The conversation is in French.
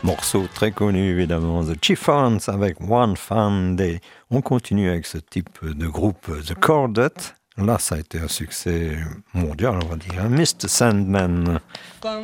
Morceau très connu évidemment, The Chiffons avec One Fun Day. On continue avec ce type de groupe, The Chordette. Là, ça a été un succès mondial, on va dire. Mr. Sandman.